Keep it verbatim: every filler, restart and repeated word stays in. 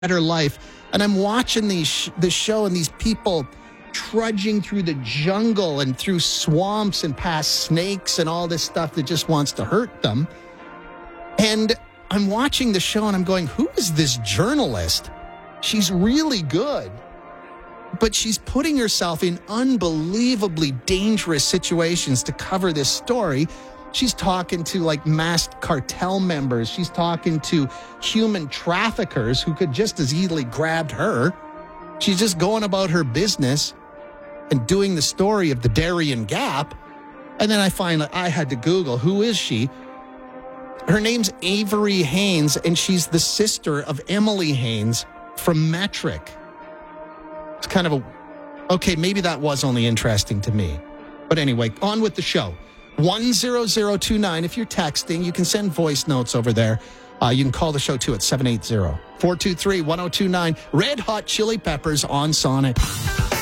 better life. And I'm watching these sh- this show and these people trudging through the jungle and through swamps and past snakes and all this stuff that just wants to hurt them. And I'm watching the show and I'm going, who is this journalist? She's really good, but she's putting herself in unbelievably dangerous situations to cover this story. She's talking to like masked cartel members. She's talking to human traffickers who could just as easily grabbed her. She's just going about her business and doing the story of the Darien Gap. And then I find that I had to Google, who is she? Her name's Avery Haynes, and she's the sister of Emily Haynes from Metric. It's kind of a, okay, maybe that was only interesting to me. But anyway, on with the show. one zero zero two nine. If you're texting, you can send voice notes over there. Uh, you can call the show too at seven eight zero, four two three, one zero two nine. Red Hot Chili Peppers on Sonic.